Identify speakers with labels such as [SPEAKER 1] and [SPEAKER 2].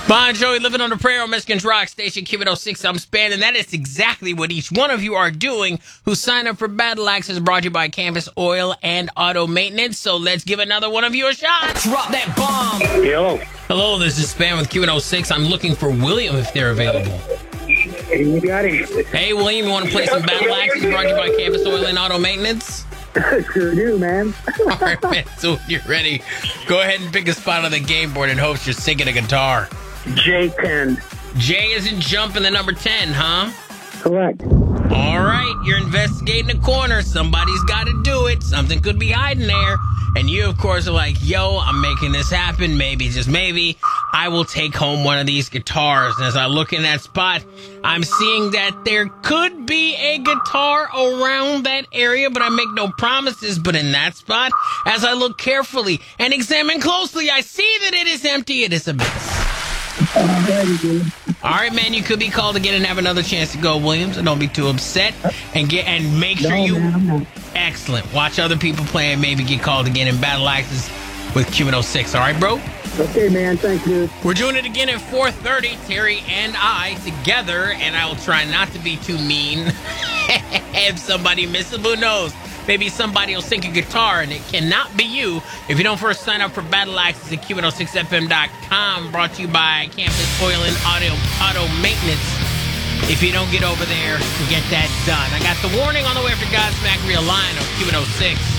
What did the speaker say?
[SPEAKER 1] Bon Jovi, living on a prayer on Michigan's Rock Station, Q106. I'm Span, and that is exactly what each one of you are doing who sign up for Battle Axes, brought to you by Campus Oil and Auto Maintenance. So let's give another one of you a shot. Drop that bomb.
[SPEAKER 2] Hello.
[SPEAKER 1] Hello, this is Span with Q106. I'm looking for William if they're available.
[SPEAKER 2] You got it.
[SPEAKER 1] Hey, William, you want to play some Battle Axes, brought to you by Campus Oil and Auto Maintenance?
[SPEAKER 2] Sure do, man.
[SPEAKER 1] All right, man. So when you're ready, go ahead and pick a spot on the game board and hopes you're singing a guitar.
[SPEAKER 2] J10.
[SPEAKER 1] J is in jump in the number 10, huh?
[SPEAKER 2] Correct.
[SPEAKER 1] All right, you're investigating a corner. Somebody's got to do it. Something could be hiding there. And you, of course, are like, yo, I'm making this happen. Maybe, just maybe, I will take home one of these guitars. And as I look in that spot, I'm seeing that there could be a guitar around that area, but I make no promises. But in that spot, as I look carefully and examine closely, I see that it is empty. It is a miss. All right, man, you could be called again and have another chance to go, Williams. And don't be too upset. And make sure you... Excellent. Watch other people play and maybe get called again in Battle Axes with Q106. All right, bro?
[SPEAKER 2] Okay, man. Thank you.
[SPEAKER 1] We're doing it again at 4:30, Terry and I together, and I will try not to be too mean. If somebody misses, who knows? Maybe somebody will sing a guitar, and it cannot be you if you don't first sign up for Battle Axes at Q106FM.com, brought to you by Campus Oil and Auto Maintenance. If you don't get over there and get that done. I got the warning on the way after Godsmack Realigned on Q106.